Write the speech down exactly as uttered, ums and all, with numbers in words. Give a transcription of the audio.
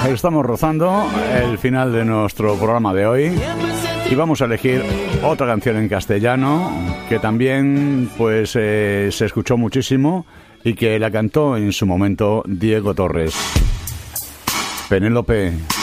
estamos rozando el final de nuestro programa de hoy y vamos a elegir otra canción en castellano que también pues eh, se escuchó muchísimo y que la cantó en su momento Diego Torres. Penélope.